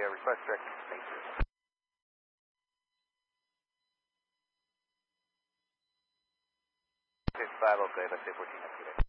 request direction nature. 5, okay, let's say 14 up today.